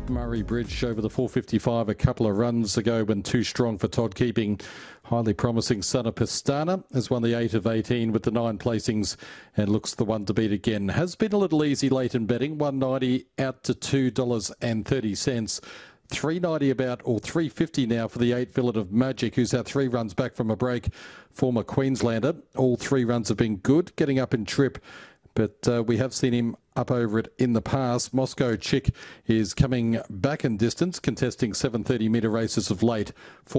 Murray Bridge over the 455 a couple of runs ago when too strong for Todd Keeping. Highly promising Son of Pistana has won the 8 of 18 with the 9 placings and looks the one to beat again. Has been a little easy late in betting, $1.90 out to $2.30. $3.90 about, or $3.50 now for the 8 Villet of Magic, who's had 3 runs back from a break. Former Queenslander. All 3 runs have been good, getting up in trip. But we have seen him up over it in the past. Moscow Chick is coming back in distance, contesting 730-metre races of late.